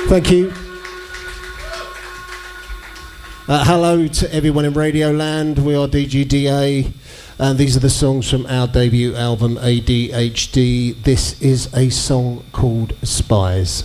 Thank you. Hello to everyone in Radioland. We are DGDA, and these are the songs from our debut album ADHD. This is a song called Spies.